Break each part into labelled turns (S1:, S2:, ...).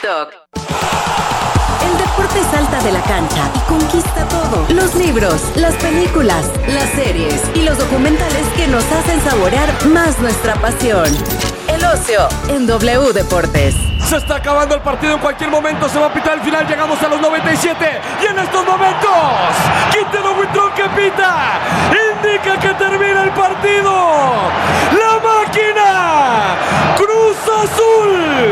S1: TikTok. El deporte salta de la cancha y conquista todo. Los libros, las películas, las series y los documentales que nos hacen saborear más nuestra pasión. El ocio en W Deportes.
S2: Se está acabando el partido, en cualquier momento se va a pitar el final. Llegamos a los 97 y en estos momentos Quintero Huitrón que pita indica que termina el partido. La máquina Cruz Azul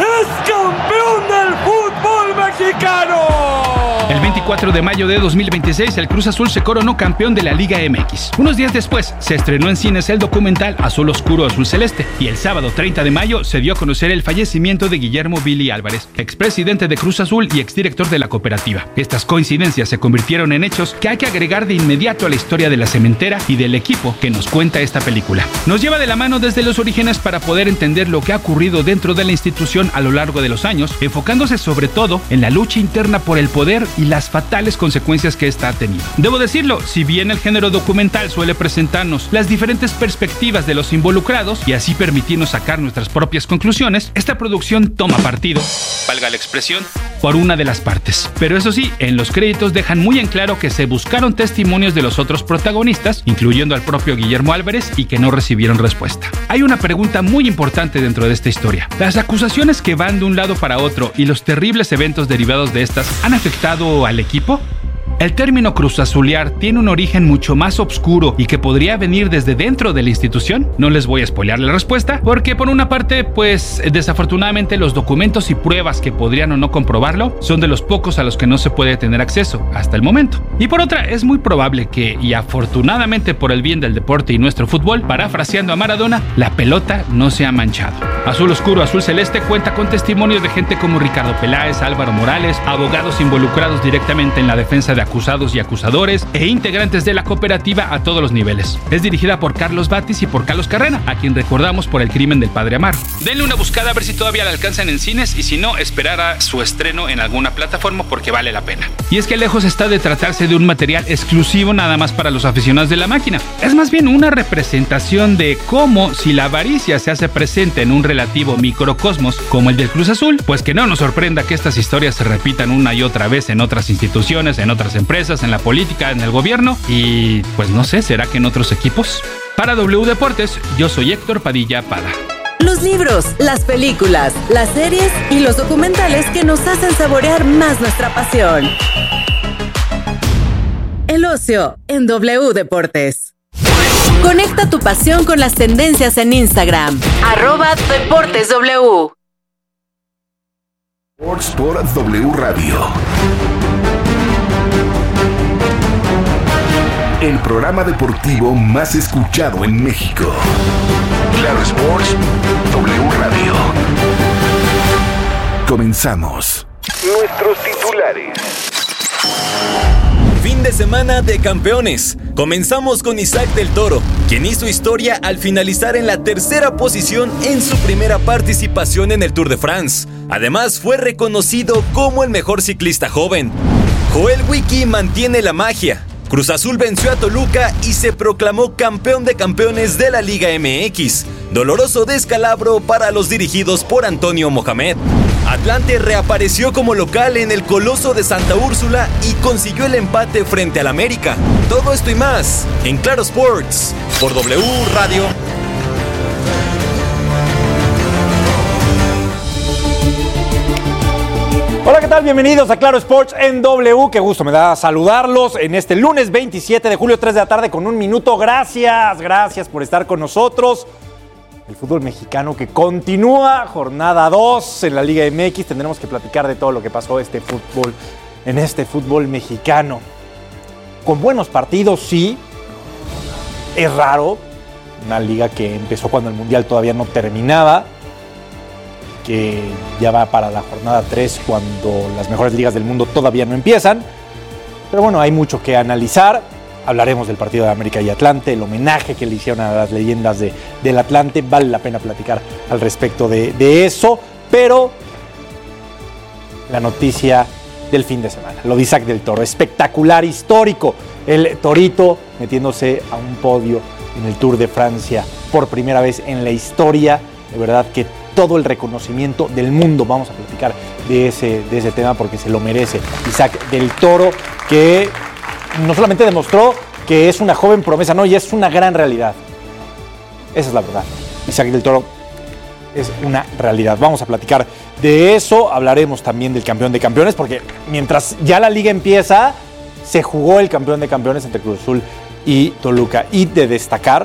S2: es campeón del fútbol mexicano.
S3: El 24 de mayo de 2026, el Cruz Azul se coronó campeón de la Liga MX. Unos días después, se estrenó en cines el documental Azul Oscuro, Azul Celeste. Y el sábado 30 de mayo se dio a conocer el fallecimiento de Guillermo Billy Álvarez, expresidente de Cruz Azul y exdirector de la cooperativa. Estas coincidencias se convirtieron en hechos que hay que agregar de inmediato a la historia de la cementera y del equipo que nos cuenta esta película. Nos lleva de la mano desde los orígenes para poder entender lo que ha ocurrido dentro de la institución a lo largo de los años, enfocándose sobre todo en la lucha interna por el poder y las fatales consecuencias que esta ha tenido. Debo decirlo, si bien el género documental suele presentarnos las diferentes perspectivas de los involucrados y así permitirnos sacar nuestras propias conclusiones, esta producción toma partido, valga la expresión, por una de las partes. Pero eso sí, en los créditos dejan muy en claro que se buscaron testimonios de los otros protagonistas, incluyendo al propio Guillermo Álvarez, y que no recibieron respuesta. Hay una pregunta muy importante dentro de esta historia. ¿Las acusaciones que van de un lado para otro y los terribles eventos derivados de estas han afectado al equipo? El término cruzazulear tiene un origen mucho más oscuro y que podría venir desde dentro de la institución. No les voy a spoilear la respuesta, porque por una parte, pues desafortunadamente los documentos y pruebas que podrían o no comprobarlo son de los pocos a los que no se puede tener acceso hasta el momento. Y por otra, es muy probable que, y afortunadamente por el bien del deporte y nuestro fútbol, parafraseando a Maradona, la pelota no se ha manchado. Azul Oscuro, Azul Celeste cuenta con testimonios de gente como Ricardo Peláez, Álvaro Morales, abogados involucrados directamente en la defensa de acusados y acusadores e integrantes de la cooperativa a todos los niveles. Es dirigida por Carlos Batis y por Carlos Carrera, a quien recordamos por El crimen del padre Amaro. Denle una buscada a ver si todavía la alcanzan en cines y si no, esperar a su estreno en alguna plataforma porque vale la pena. Y es que lejos está de tratarse de un material exclusivo nada más para los aficionados de la máquina. Es más bien una representación de cómo, si la avaricia se hace presente en un relativo microcosmos como el del Cruz Azul, pues que no nos sorprenda que estas historias se repitan una y otra vez en otras instituciones, en otras empresas, en la política, en el gobierno y pues no sé, ¿será que en otros equipos? Para W Deportes, yo soy Héctor Padilla Pada.
S1: Los libros, las películas, las series y los documentales que nos hacen saborear más nuestra pasión. El ocio en W Deportes. Conecta tu pasión con las tendencias en Instagram. @DeportesW.
S4: Sports por W Radio. El programa deportivo más escuchado en México. Claro Sports, W Radio. Comenzamos. Nuestros titulares.
S5: Fin de semana de campeones. Comenzamos con Isaac del Toro, quien hizo historia al finalizar en la tercera posición en su primera participación en el Tour de France. Además, fue reconocido como el mejor ciclista joven. Joel Wiki mantiene la magia. Cruz Azul venció a Toluca y se proclamó campeón de campeones de la Liga MX. Doloroso descalabro para los dirigidos por Antonio Mohamed. Atlante reapareció como local en el Coloso de Santa Úrsula y consiguió el empate frente al América. Todo esto y más en Claro Sports por W Radio.
S6: Hola, ¿qué tal? Bienvenidos a Claro Sports en W. Qué gusto me da saludarlos en este lunes 27 de julio, 3 de la tarde con un minuto. Gracias por estar con nosotros. El fútbol mexicano que continúa, jornada 2 en la Liga MX. Tendremos que platicar de todo lo que pasó en este fútbol mexicano. Con buenos partidos, sí. Es raro. Una liga que empezó cuando el Mundial todavía no terminaba. Que ya va para la jornada 3 cuando las mejores ligas del mundo todavía no empiezan. Pero bueno, hay mucho que analizar. Hablaremos del partido de América y Atlante, el homenaje que le hicieron a las leyendas del Atlante. Vale la pena platicar al respecto de eso. Pero la noticia del fin de semana, lo de Isaac del Toro, espectacular, histórico. El Torito metiéndose a un podio en el Tour de Francia por primera vez en la historia. De verdad que todo el reconocimiento del mundo. Vamos a platicar de ese tema porque se lo merece. Isaac del Toro, que no solamente demostró que es una joven promesa, no, y es una gran realidad. Esa es la verdad. Isaac del Toro es una realidad. Vamos a platicar de eso. Hablaremos también del campeón de campeones, porque mientras ya la liga empieza, se jugó el campeón de campeones entre Cruz Azul y Toluca. Y de destacar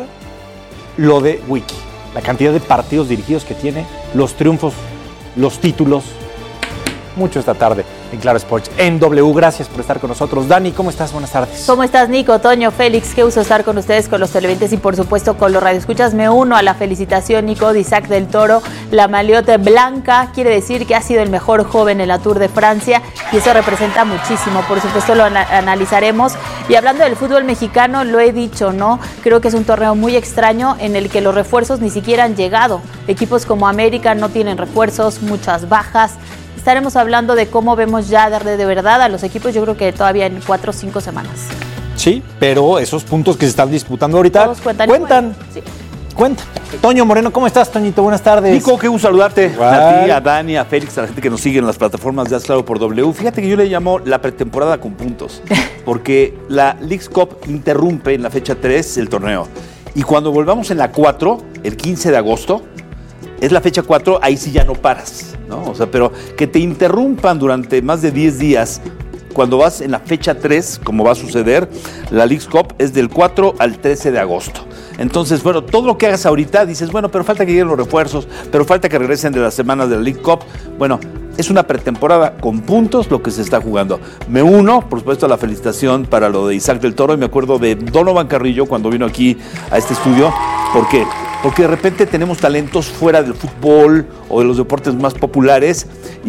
S6: lo de Wiki, la cantidad de partidos dirigidos que tiene, los triunfos, los títulos. Mucho esta tarde en Claro Sports en W. Gracias por estar con nosotros. Dani, ¿cómo estás? Buenas tardes.
S7: ¿Cómo estás, Nico, Toño, Félix? Qué gusto estar con ustedes, con los televidentes y por supuesto con los radioescuchas. Me uno a la felicitación, Nico, de Isaac del Toro. La maliote blanca quiere decir que ha sido el mejor joven en la Tour de Francia y eso representa muchísimo. Por supuesto lo analizaremos. Y hablando del fútbol mexicano, lo he dicho, ¿no? Creo que es un torneo muy extraño en el que los refuerzos ni siquiera han llegado. Equipos como América no tienen refuerzos, muchas bajas. Estaremos hablando de cómo vemos ya de verdad a los equipos, yo creo que todavía en 4 o 5 semanas.
S6: Sí, pero esos puntos que se están disputando ahorita
S7: todos cuentan. Sí.
S6: Cuentan. Toño Moreno, ¿cómo estás, Toñito? Buenas tardes.
S8: Nico, qué gusto saludarte.
S6: Igual.
S8: A ti, a Dani, a Félix, a la gente que nos sigue en las plataformas de Haz Claro por W. Fíjate que yo le llamo la pretemporada con puntos, porque la Leagues Cup interrumpe en la fecha 3 el torneo. Y cuando volvamos en la 4, el 15 de agosto, es la fecha 4, ahí sí ya no paras, ¿no? O sea, pero que te interrumpan durante más de 10 días, cuando vas en la fecha 3, como va a suceder, la Leagues Cup es del 4 al 13 de agosto. Entonces, bueno, todo lo que hagas ahorita, dices, bueno, pero falta que lleguen los refuerzos, pero falta que regresen de las semanas de la League Cup. Bueno, es una pretemporada con puntos lo que se está jugando. Me uno, por supuesto, a la felicitación para lo de Isaac del Toro, y me acuerdo de Donovan Carrillo cuando vino aquí a este estudio. ¿Por qué? Porque de repente tenemos talentos fuera del fútbol o de los deportes más populares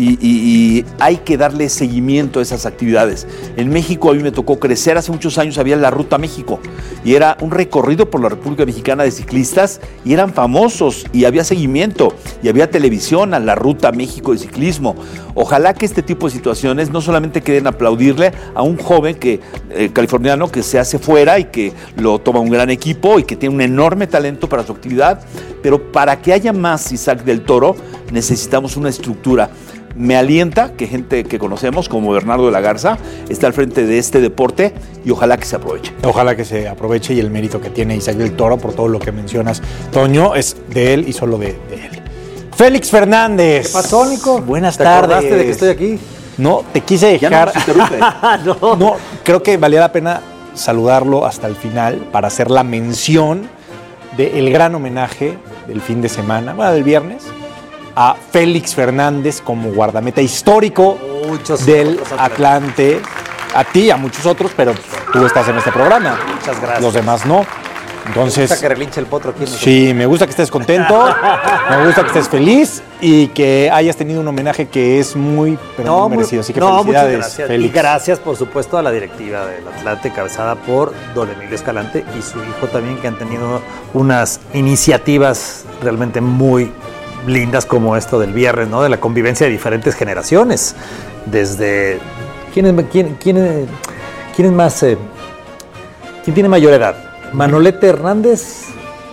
S8: y hay que darle seguimiento a esas actividades. En México a mí me tocó crecer, hace muchos años había la Ruta México y era un recorrido por la República Mexicana de ciclistas y eran famosos y había seguimiento y había televisión a la Ruta México de ciclismo. Ojalá que este tipo de situaciones no solamente queden aplaudirle a un joven californiano que se hace fuera y que lo toma un gran equipo y que tiene un enorme talento para su actividad, pero para que haya más Isaac del Toro necesitamos una estructura. Me alienta que gente que conocemos como Bernardo de la Garza está al frente de este deporte y ojalá que se aproveche.
S6: Ojalá que se aproveche, y el mérito que tiene Isaac del Toro por todo lo que mencionas, Toño, es de él y solo de él. Félix Fernández.
S9: ¿Qué pasó, Nico?
S6: Buenas
S9: ¿Te
S6: tardes.
S9: acordaste de que estoy aquí?
S6: No, te quise dejar.
S8: Ya no nos interrumpe.
S6: No, creo que valía la pena saludarlo hasta el final para hacer la mención del gran homenaje del fin de semana, bueno, del viernes, a Félix Fernández como guardameta histórico del Atlante. A ti, a muchos otros, pero tú estás en este programa.
S9: Muchas gracias.
S6: Los demás no. Entonces,
S9: me gusta que relinche el potro aquí.
S6: Sí, me gusta que estés contento, me gusta que estés feliz y que hayas tenido un homenaje que es muy merecido. Así que felicidades,
S9: muchas gracias.
S6: Félix.
S9: Y gracias, por supuesto, a la directiva del Atlante, cabezada por don Emilio Escalante y su hijo también, que han tenido unas iniciativas realmente muy lindas como esto del viernes, ¿no? De la convivencia de diferentes generaciones. Desde... ¿Quién es más... ¿Quién tiene mayor edad? ¿Manolete Hernández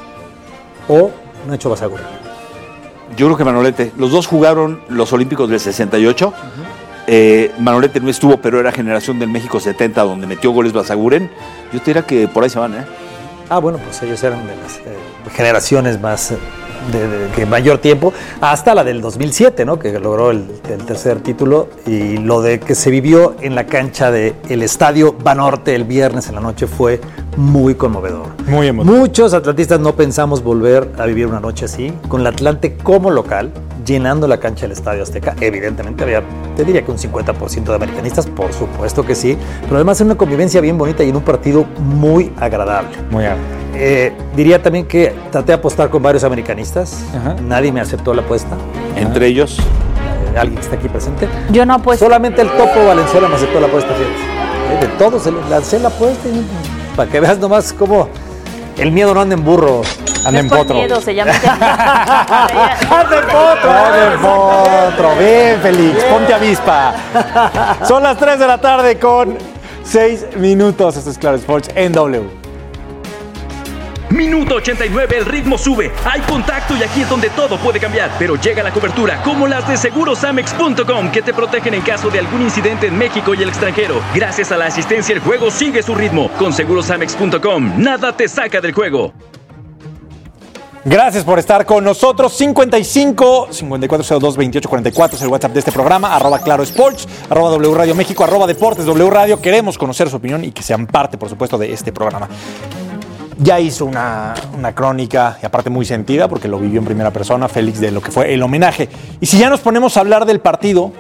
S9: o Nacho Basaguren?
S8: Yo creo que Manolete. Los dos jugaron los Olímpicos del 68. Manolete no estuvo, pero era generación del México 70, donde metió goles Basaguren. Yo te diría que por ahí se van, ¿eh?
S9: Ah, bueno, pues ellos eran de las generaciones más de mayor tiempo, hasta la del 2007, ¿no? Que logró el tercer título, y lo de que se vivió en la cancha del Estadio Banorte el viernes en la noche fue muy conmovedor.
S6: Muy emotivo.
S9: Muchos atletistas no pensamos volver a vivir una noche así, con el Atlante como local, llenando la cancha del Estadio Azteca. Evidentemente había, te diría que un 50% de americanistas, por supuesto que sí, pero además en una convivencia bien bonita y en un partido muy agradable.
S6: Muy agradable.
S9: Diría también que traté de apostar con varios americanistas.
S6: Ajá.
S9: Nadie me aceptó la apuesta.
S8: Entre ellos,
S9: Alguien que está aquí presente.
S7: Yo no apuesto.
S9: Solamente el Topo Valenzuela me aceptó la apuesta, fíjate. De todos le lancé la apuesta y, para que veas nomás cómo el miedo no anda en burro.
S6: Anda en
S7: No es por
S6: potro.
S7: miedo, se llama.
S6: ¡Anda en potro! ¡Anda en potro! Bien, Félix, ponte avispa. Son las 3 de la tarde con 6 minutos. Esto es Claro Sports en W.
S10: Minuto 89, el ritmo sube, hay contacto y aquí es donde todo puede cambiar. Pero llega la cobertura, como las de segurosamex.com, que te protegen en caso de algún incidente en México y el extranjero. Gracias a la asistencia, el juego sigue su ritmo. Con segurosamex.com, nada te saca del juego.
S6: Gracias por estar con nosotros. 55 5402 2844 es el WhatsApp de este programa. @Claro Sports, @W Radio México, @Deportes W Radio. Queremos conocer su opinión y que sean parte, por supuesto, de este programa. Ya hizo una crónica, y aparte muy sentida, porque lo vivió en primera persona, Félix, de lo que fue el homenaje. Y si ya nos ponemos a hablar del partido...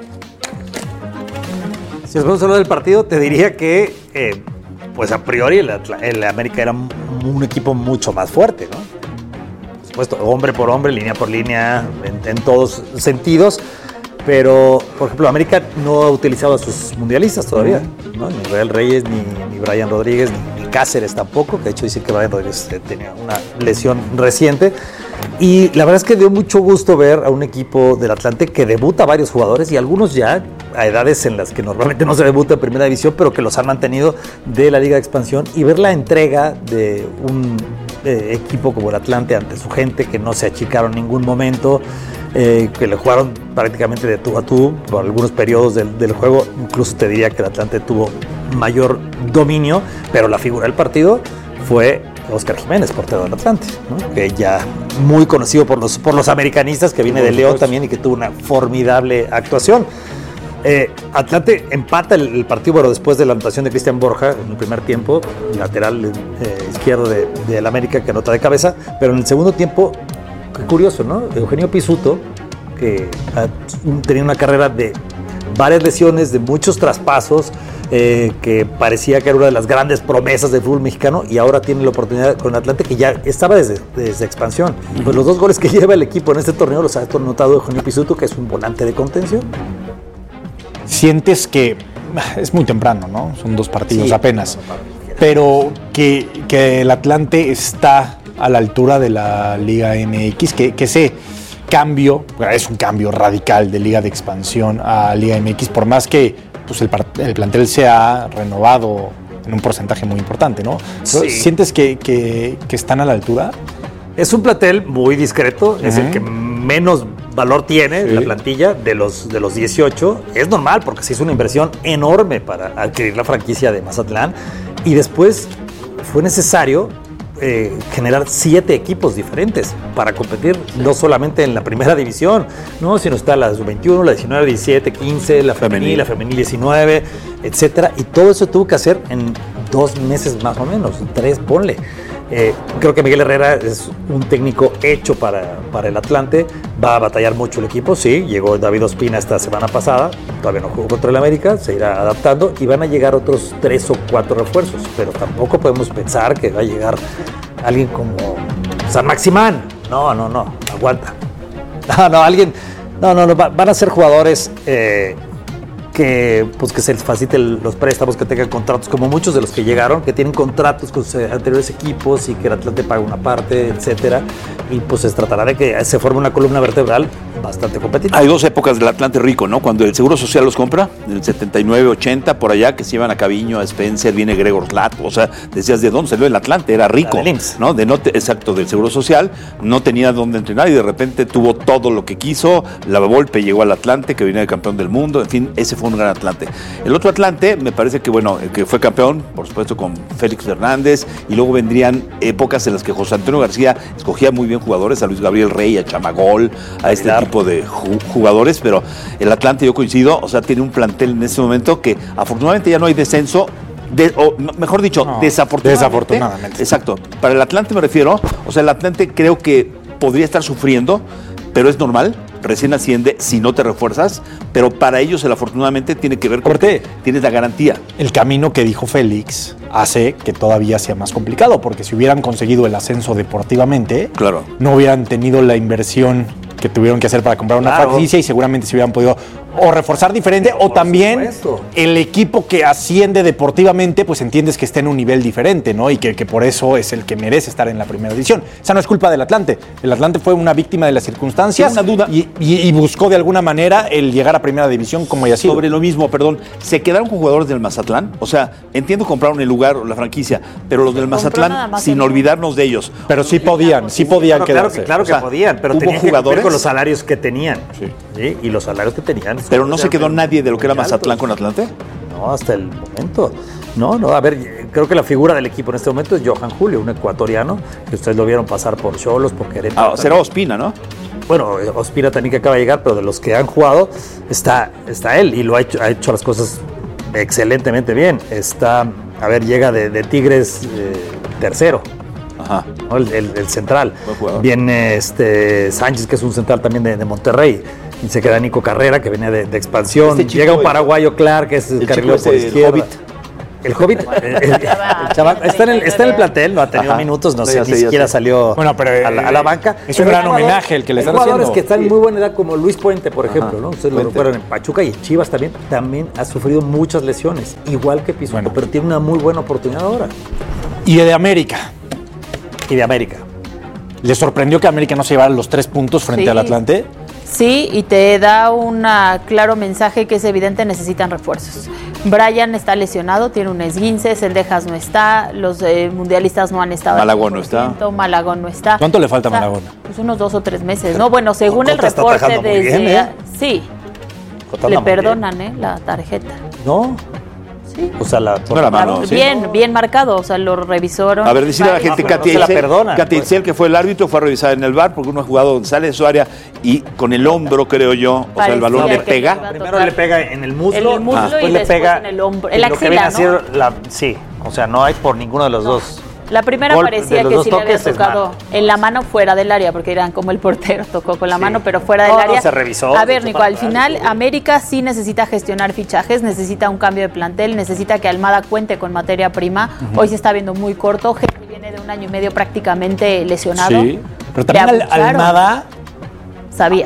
S9: Si nos ponemos a hablar del partido, te diría que, pues a priori, el América era un equipo mucho más fuerte, ¿no? Por supuesto, hombre por hombre, línea por línea, en todos sentidos. Pero, por ejemplo, América no ha utilizado a sus mundialistas todavía, ¿no? Ni Real Reyes, ni Brian Rodríguez, ni Cáceres tampoco, que de hecho dice que Brian Rodríguez tenía una lesión reciente. Y la verdad es que dio mucho gusto ver a un equipo del Atlante que debuta a varios jugadores y algunos ya a edades en las que normalmente no se debuta en primera división, pero que los han mantenido de la Liga de Expansión, y ver la entrega de un equipo como el Atlante ante su gente, que no se achicaron en ningún momento, que le jugaron prácticamente de tú a tú por algunos periodos del juego. Incluso te diría que el Atlante tuvo mayor dominio, pero la figura del partido fue Óscar Jiménez, portero del Atlante, ¿no? Que ya muy conocido por los americanistas, que viene de León también y que tuvo una formidable actuación. Atlante empata el partido, pero después de la anotación de Cristian Borja en el primer tiempo, lateral izquierdo del América, que anota de cabeza, pero en el segundo tiempo, qué curioso, ¿no? Eugenio Pizzuto, que tenía una carrera de varias lesiones, de muchos traspasos, que parecía que era una de las grandes promesas del fútbol mexicano, y ahora tiene la oportunidad con Atlante, que ya estaba desde expansión. Pues los 2 goles que lleva el equipo en este torneo los ha anotado Eugenio Pizzuto, que es un volante de contención.
S6: Sientes que es muy temprano, ¿no? Son 2 partidos apenas, pero que el Atlante está a la altura de la Liga MX, que ese cambio, es un cambio radical de Liga de Expansión a Liga MX, por más que pues, el plantel se ha renovado en un porcentaje muy importante, ¿no? Sí. ¿Sientes que están a la altura?
S9: Es un plantel muy discreto, es el que menos valor tiene la plantilla de los 18. Es normal, porque se hizo una inversión enorme para adquirir la franquicia de Mazatlán, y después fue necesario generar 7 equipos diferentes para competir, no solamente en la primera división, ¿no? Sino está la sub-21, la 19, 17, 15, la femenil, la femenil 19, etcétera, y todo eso tuvo que hacer en 2 meses más o menos, 3, ponle. Creo que Miguel Herrera es un técnico hecho para el Atlante. Va a batallar mucho el equipo, sí. Llegó David Ospina esta semana pasada, todavía no jugó contra el América, se irá adaptando, y van a llegar otros 3 o 4 refuerzos, pero tampoco podemos pensar que va a llegar alguien como San Maximán. No, aguanta. Van a ser jugadores que se les faciliten los préstamos, que tengan contratos, como muchos de los que llegaron, que tienen contratos con sus anteriores equipos y que el Atlante paga una parte, etcétera, y pues se tratará de que se forme una columna vertebral bastante competitiva.
S8: Hay 2 épocas del Atlante rico, ¿no? Cuando el Seguro Social los compra, en el 79, 80, por allá, que se iban a Caviño, a Spencer, viene Gregor Lato, o sea, decías, ¿de dónde salió el Atlante? Era rico, ¿no? Exacto, del Seguro Social, no tenía dónde entrenar y de repente tuvo todo lo que quiso. La Volpe llegó al Atlante, que venía de campeón del mundo, en fin, ese fue un gran Atlante. El otro Atlante, me parece que, que fue campeón, por supuesto, con Félix Fernández, y luego vendrían épocas en las que José Antonio García escogía muy bien jugadores, a Luis Gabriel Rey, a Chamagol, a este tipo de jugadores, pero el Atlante, yo coincido, o sea, tiene un plantel en este momento que afortunadamente ya no hay descenso, mejor dicho, desafortunadamente. Exacto. Para el Atlante me refiero, o sea, el Atlante creo que podría estar sufriendo, pero es normal, recién asciende si no te refuerzas, pero para ellos el afortunadamente tiene que ver con que tienes la garantía.
S6: El camino que dijo Félix hace que todavía sea más complicado, porque si hubieran conseguido el ascenso deportivamente, no hubieran tenido la inversión que tuvieron que hacer para comprar una franquicia, y seguramente se hubieran podido o reforzar diferente, o también el equipo que asciende deportivamente, pues entiendes que está en un nivel diferente, ¿no? Y que por eso es el que merece estar en la primera división. Esa no es culpa del Atlante. El Atlante fue una víctima de las circunstancias.
S8: Una duda.
S6: Y buscó de alguna manera el llegar a primera división como haya sido.
S8: Sobre lo mismo, perdón. ¿Se quedaron con jugadores del Mazatlán? O sea, entiendo compraron el lugar o la franquicia, pero los del Mazatlán, sin olvidarnos de ellos.
S6: Pero sí podían quedarse.
S9: Claro que podían, pero
S8: hubo
S9: tenían que
S8: jugadores
S9: cumplir con los salarios que tenían. Sí. Y los salarios que tenían.
S8: Pero no se quedó nadie de lo que era Mazatlán con Atlante.
S9: No, hasta el momento. No, a ver, creo que la figura del equipo en este momento es Johan Julio, un ecuatoriano, que ustedes lo vieron pasar por Xolos, por Querétaro.
S8: Será Ospina, ¿no?
S9: Bueno, Ospina también que acaba de llegar, pero de los que han jugado está él y lo ha hecho las cosas excelentemente bien. Llega de Tigres tercero.
S8: Ajá.
S9: ¿No? El central. Viene Sánchez, que es un central también de Monterrey. Y se queda Nico Carrera, que venía de expansión. Llega un paraguayo, Clark, que es el carrilero por izquierda. El Hobbit, el chaval, está en el plantel, no ha tenido minutos, no sé, ni siquiera salió a la banca.
S6: Es un gran homenaje el que le están haciendo.
S9: Jugadores que están en muy buena edad, como Luis Puente, por ejemplo, ¿no? Ustedes lo recuerdan en Pachuca y en Chivas también ha sufrido muchas lesiones, igual que Pizzuto, pero tiene una muy buena oportunidad ahora.
S6: Y de América. ¿Le sorprendió que América no se llevara los 3 puntos frente al Atlante?
S7: Sí, y te da un claro mensaje que es evidente, necesitan refuerzos. Brian está lesionado, tiene un esguince, Cendejas no está, los mundialistas no han estado.
S8: Malagón no está.
S7: Malagón no está.
S6: ¿Cuánto le falta a Malagón?
S7: Pues unos 2 o 3 meses. No, bueno, según el reporte desde... Sí, le perdonan la tarjeta.
S9: No. Sí. O sea,
S8: la mano.
S7: Bien marcado, o sea, lo revisaron.
S8: A ver, decirle a la gente, Katia Itzel, que fue el árbitro, fue a revisar en el VAR porque uno ha jugado donde sale de su área y con el hombro, creo yo, o sea, el balón le pega.
S9: Primero le pega en el muslo,
S7: y
S9: le pega
S7: en el hombro, el axila, ¿no?
S9: Sí, o sea, no hay por ninguno de los dos.
S7: La primera parecía que sí le había tocado en la mano fuera del área, porque eran como el portero tocó con la mano, pero fuera del área.
S9: No, se revisó.
S7: A ver, Nico, al final América sí necesita gestionar fichajes, necesita un cambio de plantel, necesita que Almada cuente con materia prima. Hoy se está viendo muy corto, Henry viene de 1 año y medio prácticamente lesionado.
S6: Sí, pero también Almada
S7: sabía.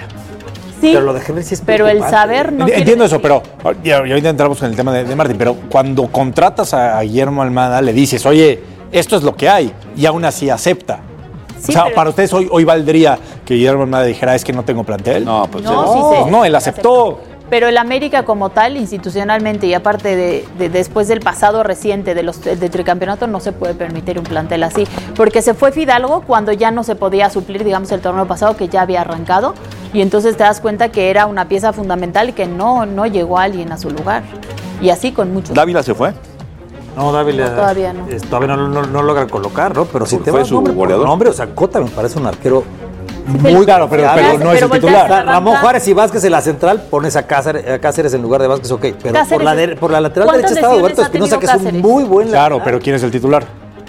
S7: Sí,
S9: pero lo de Henry sí es
S7: pero el saber no
S6: entiendo eso, pero y ahorita entramos en el tema de Martín, pero cuando contratas a Guillermo Almada le dices, oye, esto es lo que hay, y aún así acepta. Sí, o sea, para ustedes hoy valdría que Guillermo Almada dijera, es que no tengo plantel.
S8: No, pues
S6: no, él aceptó.
S7: Pero el América como tal, institucionalmente, y aparte de después del pasado reciente del tricampeonato, no se puede permitir un plantel así. Porque se fue Fidalgo cuando ya no se podía suplir, digamos, el torneo pasado que ya había arrancado. Y entonces te das cuenta que era una pieza fundamental y que no llegó alguien a su lugar. Y así con muchos.
S8: ¿Dávila se fue?
S9: No, Dávila
S7: todavía no.
S9: Todavía no logran colocar, ¿no? Pero si te
S8: fue su goleador.
S9: Hombre, o sea, Cota me parece un arquero
S6: muy caro, pero no es el titular.
S9: Ramón Juárez y Vázquez en la central, pones a Cáceres en lugar de Vázquez, ok. Pero por la lateral derecha está Huerta Espinosa, que es un muy buen lateral.
S6: Claro, pero ¿quién es el titular?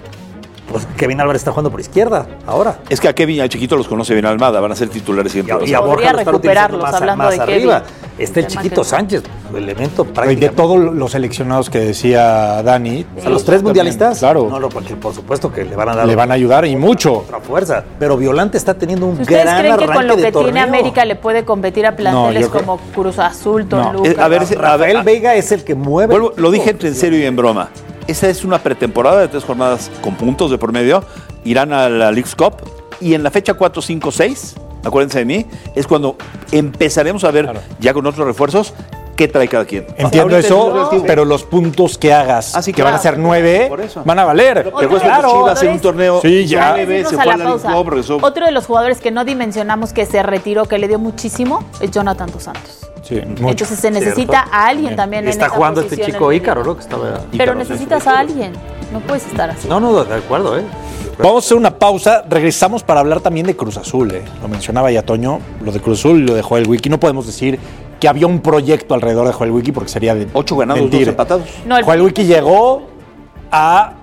S9: Pues Kevin Álvarez está jugando por izquierda ahora.
S8: Es que a Kevin, al chiquito, los conoce bien Almada, van a ser titulares siempre.
S9: Y a Borja lo están utilizando más arriba. Está el chiquito Sánchez, elemento prácticamente.
S6: De todos los seleccionados que decía Dani.
S9: ¿A los 3 mundialistas?
S6: Claro.
S9: No, porque por supuesto que le van a dar.
S6: Le van a ayudar y mucho.
S9: Otra fuerza. Pero Violante está teniendo un
S7: ¿Ustedes
S9: gran
S7: creen
S9: arranque
S7: que con lo que
S9: torneo?
S7: tiene América le puede competir a planteles como Cruz Azul, Toluca?
S9: Rafael Veiga es el que mueve.
S8: Lo dije entre en serio y en broma. Esa es una pretemporada de 3 jornadas con puntos de por medio. Irán a la Leagues Cup y en la fecha 4, 5, 6, acuérdense de mí, es cuando empezaremos a ver ya con otros refuerzos qué trae cada quien.
S6: Entiendo eso, pero los puntos que hagas, que van a ser 9, van a valer.
S8: Pero Chivas en un torneo,
S6: sí, ya.
S8: se fue a la Leagues Cup, regresó.
S7: Otro de los jugadores que no dimensionamos que se retiró, que le dio muchísimo, es Jonathan Dos Santos.
S6: Sí,
S7: entonces se necesita a alguien también en esa posición.
S9: Está jugando este chico Ícaro, ¿no? Que estaba
S7: pero necesitas a alguien, no puedes estar así.
S9: No, de acuerdo,
S6: Vamos a hacer una pausa, regresamos para hablar también de Cruz Azul. Lo mencionaba ya Toño, lo de Cruz Azul y lo de Joel Wiki. No podemos decir que había un proyecto alrededor de Joel Wiki porque sería de
S8: 8 ganados, 2 empatados.
S6: Joel Wiki llegó a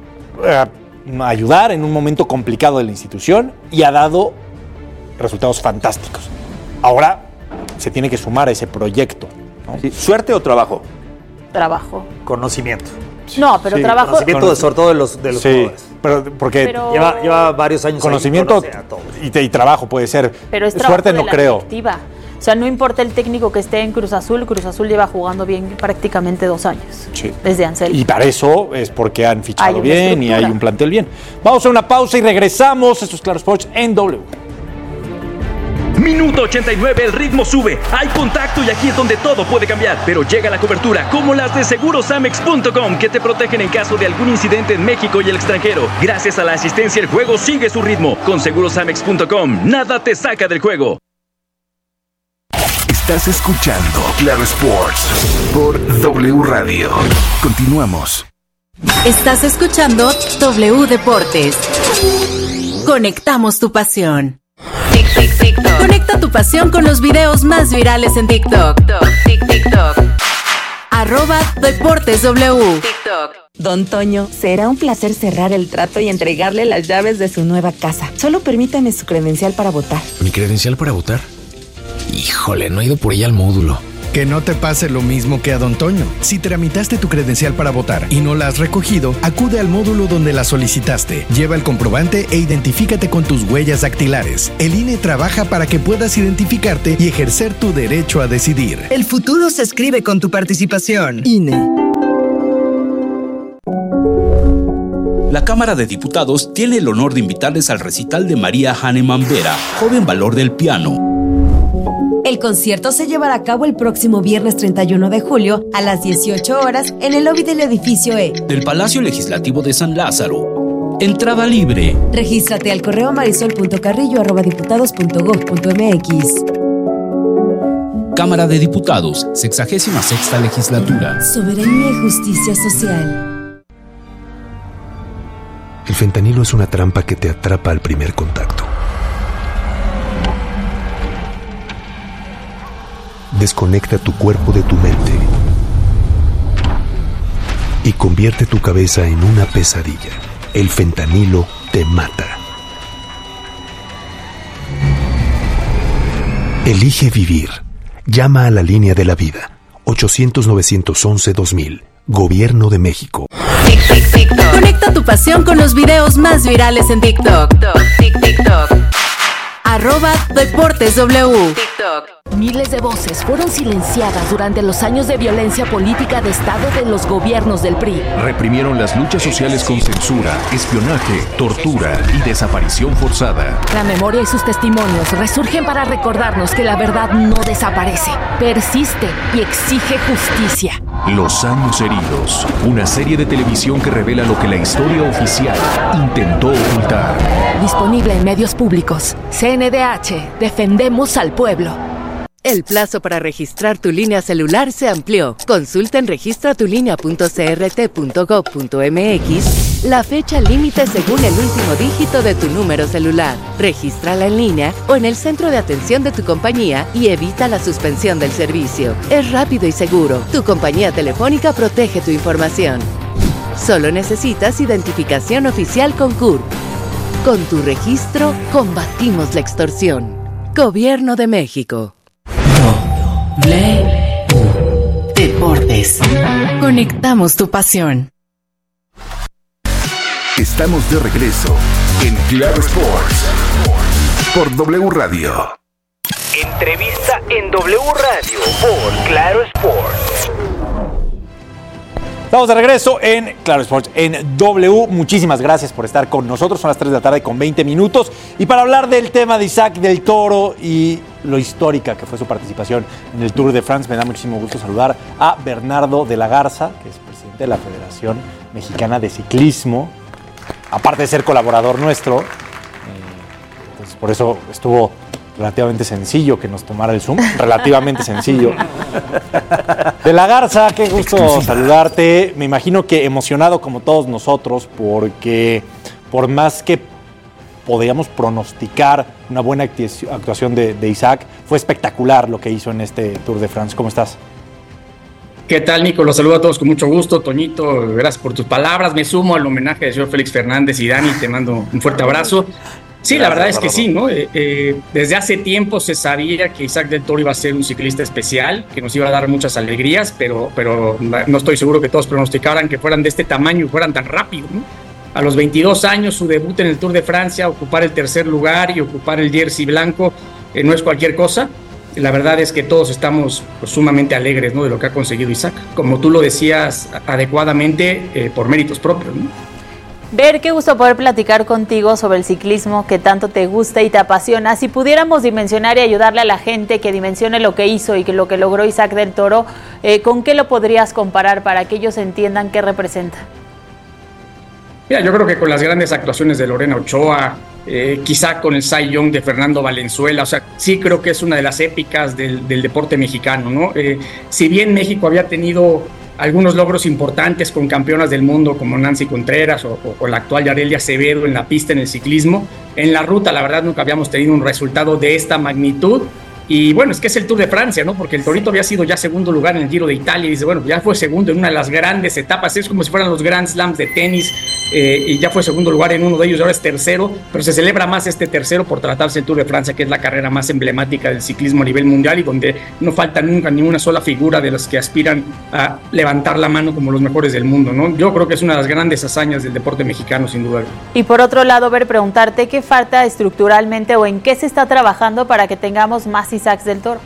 S6: ayudar en un momento complicado de la institución y ha dado resultados fantásticos. Ahora se tiene que sumar a ese proyecto, ¿no?
S8: Sí. ¿Suerte o trabajo?
S7: Trabajo.
S9: Conocimiento.
S7: No, pero trabajo.
S9: Conocimiento sobre todo de los jugadores.
S6: Pero
S9: lleva varios años.
S6: Conocimiento y trabajo puede ser.
S7: Pero es
S6: suerte
S7: no
S6: creo.
S7: Directiva. O sea, no importa el técnico que esté en Cruz Azul lleva jugando bien prácticamente 2 años.
S6: Sí.
S7: Desde Anselmo.
S6: Y para eso es porque han fichado bien y hay un plantel bien. Vamos a una pausa y regresamos. Esto es Claro Sports en W.
S10: Minuto 89, el ritmo sube, hay contacto y aquí es donde todo puede cambiar, pero llega la cobertura como las de segurosamex.com que te protegen en caso de algún incidente en México y el extranjero. Gracias a la asistencia el juego sigue su ritmo. Con segurosamex.com nada te saca del juego.
S4: Estás escuchando Claro Sports por W Radio. Continuamos.
S1: Estás escuchando W Deportes. Conectamos tu pasión. TikTok. Conecta tu pasión con los videos más virales en TikTok. TikTok. @DeportesW. TikTok.
S11: Don Toño, será un placer cerrar el trato y entregarle las llaves de su nueva casa. Solo permítame su credencial para votar.
S12: ¿Mi credencial para votar? Híjole, no he ido por ella al módulo.
S13: Que no te pase lo mismo que a Don Toño. Si tramitaste tu credencial para votar y no la has recogido, acude al módulo donde la solicitaste. Lleva el comprobante e identifícate con tus huellas dactilares. El INE trabaja para que puedas identificarte y ejercer tu derecho a decidir.
S14: El futuro se escribe con tu participación. INE.
S15: La Cámara de Diputados tiene el honor de invitarles al recital de María Hahnemann Vera, joven valor del piano.
S16: El concierto se llevará a cabo el próximo viernes 31 de julio a las 18 horas en el lobby del edificio E.
S15: Del Palacio Legislativo de San Lázaro. Entrada libre.
S16: Regístrate al correo marisol.carrillo@diputados.gov.mx.
S15: Cámara de Diputados, 66ª Legislatura.
S16: Soberanía y justicia social.
S17: El fentanilo es una trampa que te atrapa al primer contacto. Desconecta tu cuerpo de tu mente y convierte tu cabeza en una pesadilla. El fentanilo te mata. Elige vivir. Llama a la línea de la vida. 800-911-2000. Gobierno de México.
S1: Conecta tu pasión con los videos más virales en TikTok. TikTok. @DeportesW. TikTok.
S18: Miles de voces fueron silenciadas durante los años de violencia política de Estado de los gobiernos del PRI.
S19: Reprimieron las luchas sociales con censura, espionaje, tortura y desaparición forzada.
S18: La memoria y sus testimonios resurgen para recordarnos que la verdad no desaparece, persiste y exige justicia.
S19: Los años heridos, una serie de televisión que revela lo que la historia oficial intentó ocultar.
S18: Disponible en medios públicos. CNDH, defendemos al pueblo.
S20: El plazo para registrar tu línea celular se amplió. Consulta en registratulinea.crt.gov.mx la fecha límite según el último dígito de tu número celular. Regístrala en línea o en el centro de atención de tu compañía y evita la suspensión del servicio. Es rápido y seguro. Tu compañía telefónica protege tu información. Solo necesitas identificación oficial con CURP. Con tu registro, combatimos la extorsión. Gobierno de México.
S1: Deportes. Conectamos tu pasión.
S4: Estamos de regreso en Claro Sports por W Radio.
S21: Entrevista en W Radio por Claro Sports.
S6: Estamos de regreso en Claro Sports, en W. Muchísimas gracias por estar con nosotros. Son las 3 de la tarde con 20 minutos. Y para hablar del tema de Isaac del Toro y lo histórica que fue su participación en el Tour de France, me da muchísimo gusto saludar a Bernardo de la Garza, que es presidente de la Federación Mexicana de Ciclismo, aparte de ser colaborador nuestro. Entonces, por eso estuvo relativamente sencillo que nos tomara el Zoom. Relativamente sencillo. De la Garza, qué gusto saludarte. Me imagino que emocionado como todos nosotros, porque por más que podíamos pronosticar una buena actuación de Isaac, fue espectacular lo que hizo en este Tour de France. ¿Cómo estás?
S22: ¿Qué tal, Nico? Los saludo a todos con mucho gusto. Toñito, gracias por tus palabras. Me sumo al homenaje del señor Félix Fernández y Dani. Te mando un fuerte abrazo. Sí, la verdad es que sí, ¿no? Desde hace tiempo se sabía que Isaac del Toro iba a ser un ciclista especial, que nos iba a dar muchas alegrías, pero no estoy seguro que todos pronosticaran que fueran de este tamaño y fueran tan rápido, ¿no? A los 22 años, su debut en el Tour de Francia, ocupar el tercer lugar y ocupar el jersey blanco, no es cualquier cosa. la verdad es que todos estamos pues, sumamente alegres, ¿no?, de lo que ha conseguido Isaac, como tú lo decías adecuadamente, por méritos propios, ¿no?
S7: Ver, qué gusto poder platicar contigo sobre el ciclismo que tanto te gusta y te apasiona. Si pudiéramos dimensionar y ayudarle a la gente que dimensione lo que hizo y que lo que logró Isaac del Toro, ¿con qué lo podrías comparar para que ellos entiendan qué representa?
S22: Mira, yo creo que con las grandes actuaciones de Lorena Ochoa, quizá con el Cy Young de Fernando Valenzuela, o sea, sí creo que es una de las épicas del deporte mexicano, ¿no? Si bien México había tenido algunos logros importantes con campeonas del mundo como Nancy Contreras o la actual Yarelia Acevedo en la pista en el ciclismo, en la ruta la verdad nunca habíamos tenido un resultado de esta magnitud. Y bueno, es que es el Tour de Francia, ¿no? Porque el Torito había sido ya segundo lugar en el Giro de Italia y dice, bueno, ya fue segundo en una de las grandes etapas, es como si fueran los Grand Slams de tenis, y ya fue segundo lugar en uno de ellos, ahora es tercero, pero se celebra más este tercero por tratarse el Tour de Francia, que es la carrera más emblemática del ciclismo a nivel mundial y donde no falta nunca ni una sola figura de las que aspiran a levantar la mano como los mejores del mundo, ¿no? Yo creo que es una de las grandes hazañas del deporte mexicano, sin duda.
S7: Y por otro lado, preguntarte qué falta estructuralmente o en qué se está trabajando para que tengamos más Isaacs del Toro.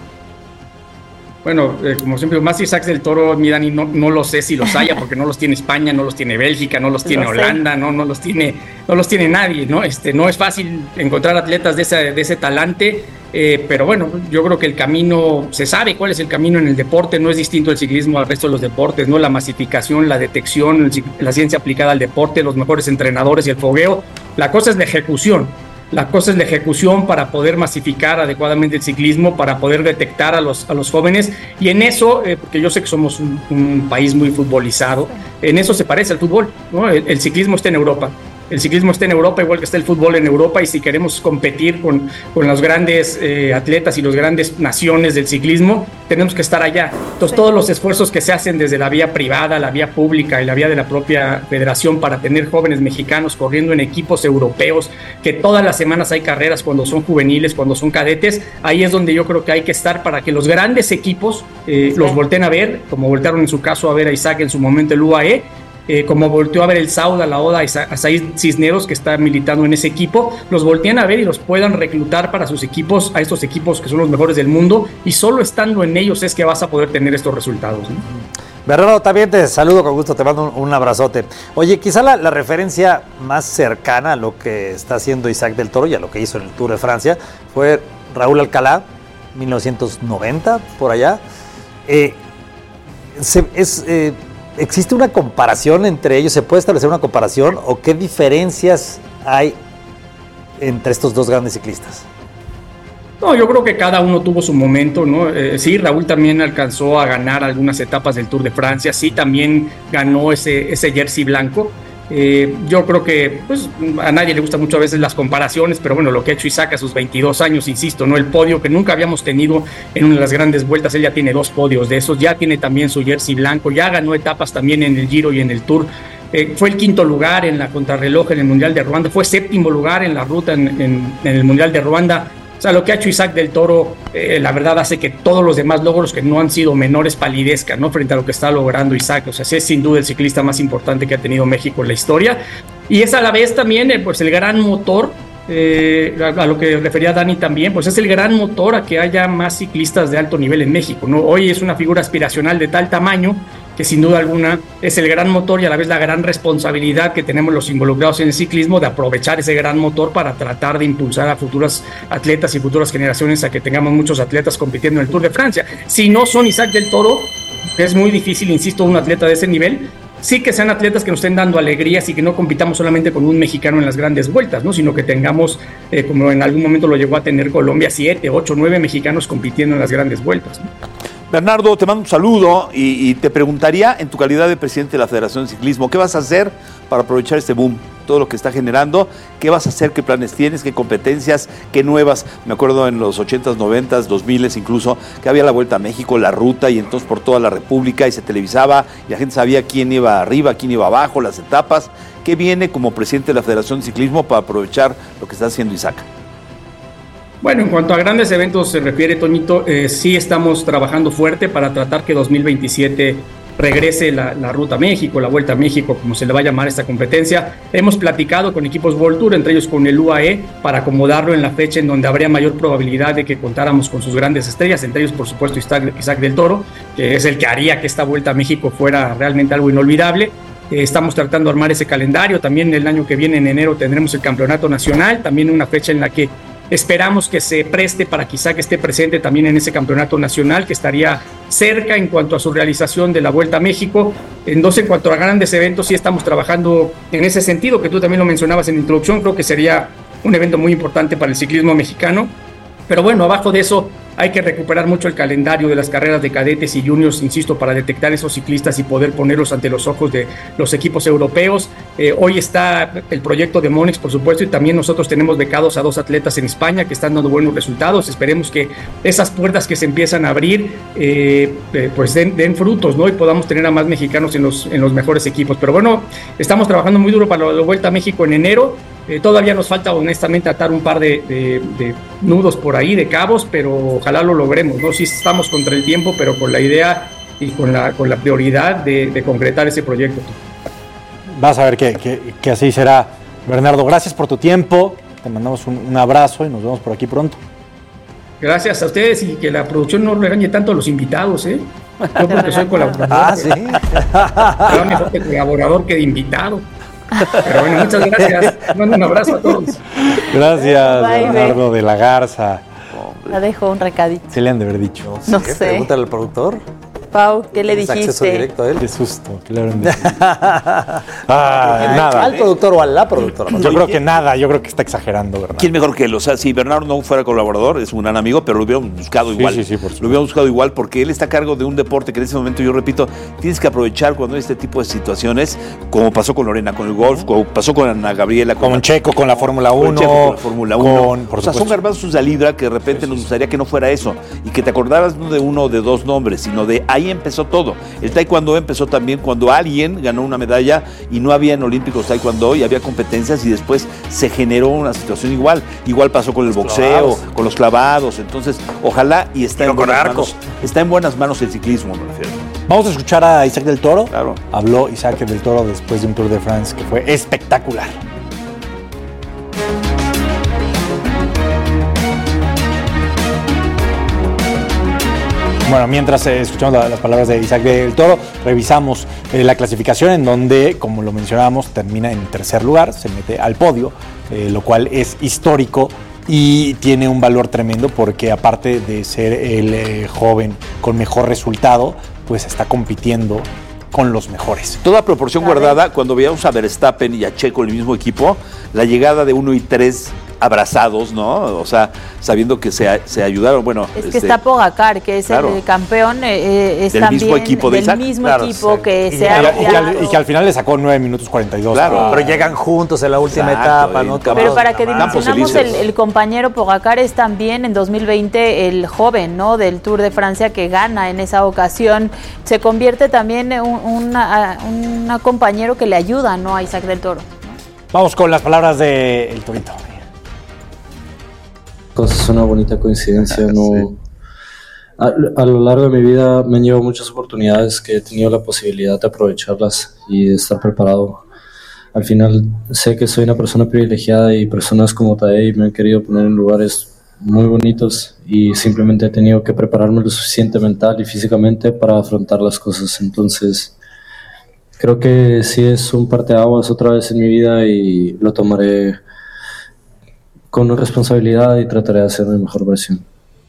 S22: Bueno, como siempre, más Isaacs del Toro, mi Dani, no lo sé si los haya, porque no los tiene España, no los tiene Bélgica, no los tiene Holanda, no los tiene nadie, ¿no? No es fácil encontrar atletas de ese talante, pero bueno, yo creo que el camino, se sabe cuál es el camino en el deporte, no es distinto el ciclismo al resto de los deportes, ¿no? La masificación, la detección, la ciencia aplicada al deporte, los mejores entrenadores y el fogueo. La cosa es la ejecución. La cosa es la ejecución para poder masificar adecuadamente el ciclismo, para poder detectar a los jóvenes, y en eso, porque yo sé que somos un país muy futbolizado, en eso se parece al fútbol, ¿no? El ciclismo está en Europa. El ciclismo está en Europa igual que está el fútbol en Europa, y si queremos competir con los grandes atletas y las grandes naciones del ciclismo, tenemos que estar allá. Entonces todos los esfuerzos que se hacen desde la vía privada, la vía pública y la vía de la propia federación para tener jóvenes mexicanos corriendo en equipos europeos, que todas las semanas hay carreras cuando son juveniles, cuando son cadetes, ahí es donde yo creo que hay que estar para que los grandes equipos los volteen a ver, como voltearon en su caso a ver a Isaac en su momento el UAE, como volteó a ver el Sauda, la Oda, a Said Cisneros, que está militando en ese equipo, los voltean a ver y los puedan reclutar para sus equipos, a estos equipos que son los mejores del mundo, y solo estando en ellos es que vas a poder tener estos resultados, ¿no?
S9: Bernardo, también te saludo con gusto, te mando un abrazote. Oye, quizá la referencia más cercana a lo que está haciendo Isaac del Toro y a lo que hizo en el Tour de Francia fue Raúl Alcalá, 1990, por allá. ¿Existe una comparación entre ellos? ¿Se puede establecer una comparación o qué diferencias hay entre estos dos grandes ciclistas?
S22: No, yo creo que cada uno tuvo su momento, ¿no? Sí, Raúl también alcanzó a ganar algunas etapas del Tour de Francia, sí, también ganó ese jersey blanco. Yo creo que pues, a nadie le gusta mucho a veces las comparaciones, pero bueno, lo que ha hecho Isaac a sus 22 años, insisto, ¿no? El podio que nunca habíamos tenido en una de las grandes vueltas, él ya tiene 2 podios de esos, ya tiene también su jersey blanco, ya ganó etapas también en el Giro y en el Tour. Fue el 5º lugar en la contrarreloj en el Mundial de Ruanda, fue 7º lugar en la ruta en el Mundial de Ruanda. O sea, lo que ha hecho Isaac del Toro, la verdad hace que todos los demás logros que no han sido menores palidezcan, ¿no? Frente a lo que está logrando Isaac. O sea, sí es sin duda el ciclista más importante que ha tenido México en la historia. Y es a la vez también, pues, el gran motor, a lo que refería Dani también, pues es el gran motor a que haya más ciclistas de alto nivel en México, ¿no? Hoy es una figura aspiracional de tal tamaño que sin duda alguna es el gran motor y a la vez la gran responsabilidad que tenemos los involucrados en el ciclismo de aprovechar ese gran motor para tratar de impulsar a futuros atletas y futuras generaciones a que tengamos muchos atletas compitiendo en el Tour de Francia. Si no son Isaac del Toro, es muy difícil, insisto, un atleta de ese nivel. Sí que sean atletas que nos estén dando alegrías y que no compitamos solamente con un mexicano en las grandes vueltas, ¿no? Sino que tengamos, como en algún momento lo llegó a tener Colombia, 7, 8, 9 mexicanos compitiendo en las grandes vueltas, ¿no?
S8: Bernardo, te mando un saludo y te preguntaría, en tu calidad de presidente de la Federación de Ciclismo, ¿qué vas a hacer para aprovechar este boom, todo lo que está generando? ¿Qué vas a hacer? ¿Qué planes tienes? ¿Qué competencias? ¿Qué nuevas? Me acuerdo en los 80s, 90s, 2000s incluso, que había la Vuelta a México, la ruta, y entonces por toda la República, y se televisaba, y la gente sabía quién iba arriba, quién iba abajo, las etapas. ¿Qué viene como presidente de la Federación de Ciclismo para aprovechar lo que está haciendo Isaac?
S22: Bueno, en cuanto a grandes eventos se refiere, Toñito, sí estamos trabajando fuerte para tratar que 2027 regrese la Ruta a México, la Vuelta a México, como se le va a llamar a esta competencia. Hemos platicado con equipos World Tour, entre ellos con el UAE, para acomodarlo en la fecha en donde habría mayor probabilidad de que contáramos con sus grandes estrellas, entre ellos por supuesto Isaac del Toro, que es el que haría que esta Vuelta a México fuera realmente algo inolvidable. Estamos tratando de armar ese calendario. También el año que viene, en enero, tendremos el Campeonato Nacional, también una fecha en la que esperamos que se preste para que Isaac esté presente también en ese Campeonato Nacional, que estaría cerca en cuanto a su realización de la Vuelta a México. Entonces, en cuanto a grandes eventos, sí estamos trabajando en ese sentido, que tú también lo mencionabas en la introducción. Creo que sería un evento muy importante para el ciclismo mexicano. Pero bueno, abajo de eso hay que recuperar mucho el calendario de las carreras de cadetes y juniors, insisto, para detectar esos ciclistas y poder ponerlos ante los ojos de los equipos europeos. Hoy está el proyecto de Monex, por supuesto, y también nosotros tenemos becados a 2 atletas en España que están dando buenos resultados. Esperemos que esas puertas que se empiezan a abrir pues den frutos, ¿no? Y podamos tener a más mexicanos en los mejores equipos. Pero bueno, estamos trabajando muy duro para la Vuelta a México en enero. Todavía nos falta honestamente atar un par de nudos por ahí, de cabos, pero ojalá lo logremos, ¿no? Sí estamos contra el tiempo, pero con la idea y con la prioridad de concretar ese proyecto.
S6: Vas a ver que así será. Bernardo, gracias por tu tiempo, te mandamos un abrazo y nos vemos por aquí pronto.
S22: Gracias a ustedes y que la producción no regañe tanto a los invitados, ¿eh? Yo porque soy colaborador.
S6: ¿Sí?
S22: Pero mejor de colaborador que de invitado. Pero bueno, muchas gracias. Mando un abrazo a todos.
S6: Gracias,
S7: Bye,
S6: Bernardo de la Garza.
S7: La dejo un recadito.
S6: Se le han de haber dicho.
S7: No sé.
S9: Pregúntale al productor.
S7: Pau, ¿qué le dijiste?
S9: Acceso directo a él.
S6: Qué susto, claro. Nada.
S9: ¿Al productor o a la productora?
S6: Yo creo que nada, yo creo que está exagerando, Bernardo.
S8: ¿Quién mejor que él? O sea, si Bernardo no fuera colaborador, es un gran amigo, pero lo hubiéramos buscado igual.
S6: Sí, por supuesto.
S8: Lo hubiéramos buscado igual porque él está a cargo de un deporte que en ese momento, yo repito, tienes que aprovechar cuando hay este tipo de situaciones, como pasó con Lorena, con el golf, como pasó con Ana Gabriela.
S6: Con Checo, con la Fórmula 1.
S8: Con la Fórmula 1. O sea, son garbanzos de libra que de repente nos gustaría que no fuera eso y que te acordaras no de uno o de dos nombres, sino de ahí empezó todo. El taekwondo empezó también cuando alguien ganó una medalla y no había en Olímpicos taekwondo y había competencias y después se generó una situación igual. Igual pasó con el boxeo, con los clavados. Entonces, ojalá y está en buenas manos. Está en buenas manos el ciclismo, me refiero.
S6: Vamos a escuchar a Isaac del Toro.
S8: Claro.
S6: Habló Isaac del Toro después de un Tour de France que fue espectacular. Bueno, mientras escuchamos las palabras de Isaac del Toro, revisamos la clasificación en donde, como lo mencionábamos, termina en tercer lugar, se mete al podio, lo cual es histórico y tiene un valor tremendo porque aparte de ser el joven con mejor resultado, pues está compitiendo con los mejores.
S8: Toda proporción guardada, cuando veíamos a Verstappen y a Checo en el mismo equipo, la llegada de 1 y 3 abrazados, ¿no? O sea, sabiendo que se ayudaron. Bueno,
S7: es que está Pogacar, que es el campeón, es
S8: del
S7: también
S8: mismo equipo de
S7: del mismo equipo que se ha
S6: y que al final le sacó 9 minutos 42.
S9: Claro, pero llegan juntos en la última etapa, ¿no?
S7: Pero para que dimensionamos el compañero Pogacar es también en 2020 el joven, ¿no? Del Tour de Francia que gana en esa ocasión. Se convierte también en un compañero que le ayuda, ¿no? A Isaac del Toro.
S6: Vamos con las palabras de El Torito.
S2: Es una bonita coincidencia, ¿no? Sí. A lo largo de mi vida me han llevado muchas oportunidades que he tenido la posibilidad de aprovecharlas y de estar preparado. Al final sé que soy una persona privilegiada y personas como Tadej me han querido poner en lugares muy bonitos y simplemente he tenido que prepararme lo suficiente mental y físicamente para afrontar las cosas. Entonces creo que sí es un parteaguas otra vez en mi vida y lo tomaré con responsabilidad y trataré de hacer mi mejor versión.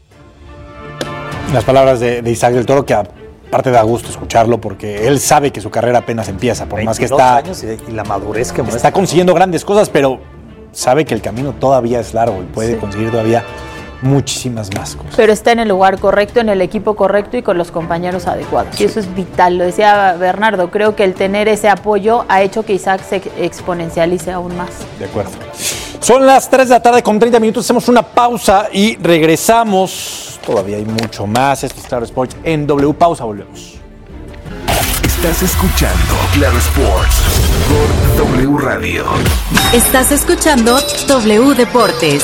S6: Las palabras de Isaac del Toro, que aparte da gusto escucharlo porque él sabe que su carrera apenas empieza, por más que está
S9: años y la madurez que muestra.
S6: Está consiguiendo grandes cosas, pero sabe que el camino todavía es largo y puede conseguir todavía muchísimas más cosas.
S7: Pero está en el lugar correcto, en el equipo correcto y con los compañeros adecuados. Y eso es vital, lo decía Bernardo, creo que el tener ese apoyo ha hecho que Isaac se exponencialice aún más.
S6: De acuerdo. Son las 3 de la tarde con 30 minutos, hacemos una pausa y regresamos. Todavía hay mucho más. Esto es Claro Sports en W. Pausa, volvemos.
S4: Estás escuchando Claro Sports por W Radio.
S1: Estás escuchando W Deportes.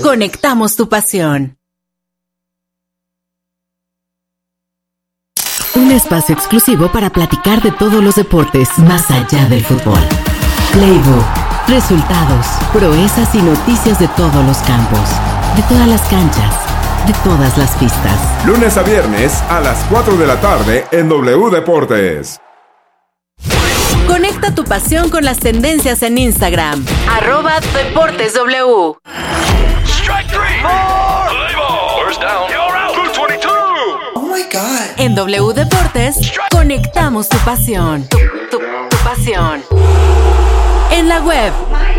S1: Conectamos tu pasión. Un espacio exclusivo para platicar de todos los deportes más allá del fútbol. Playbook, resultados, proezas y noticias de todos los campos, de todas las canchas, de todas las pistas.
S3: Lunes a viernes a las 4 de la tarde en W Deportes.
S1: Conecta tu pasión con las tendencias en Instagram. @DeportesW.
S21: Strike three. First down. You're out. 222.
S1: Oh my God. En W Deportes, conectamos tu pasión. Tu pasión. En la web.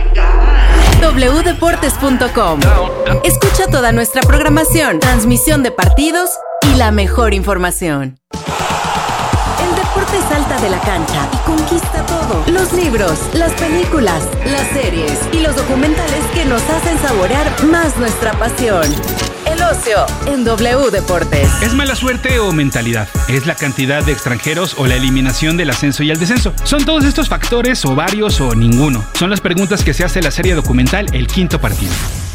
S1: wdeportes.com. Escucha toda nuestra programación, transmisión de partidos y la mejor información. El deporte salta de la cancha y conquista todo. Los libros, las películas, las series y los documentales que nos hacen saborear más nuestra pasión. El ocio en W Deportes.
S5: ¿Es mala suerte o mentalidad? ¿Es la cantidad de extranjeros o la eliminación del ascenso y el descenso? ¿Son todos estos factores o varios o ninguno? Son las preguntas que se hace la serie documental El Quinto Partido.